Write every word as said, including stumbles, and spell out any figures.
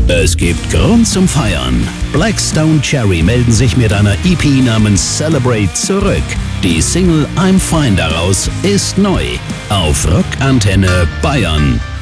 Es gibt Grund zum Feiern. Blackstone Cherry melden sich mit einer E P namens Celebrate zurück. Die Single I'm Fine daraus ist neu. Auf Rockantenne Bayern.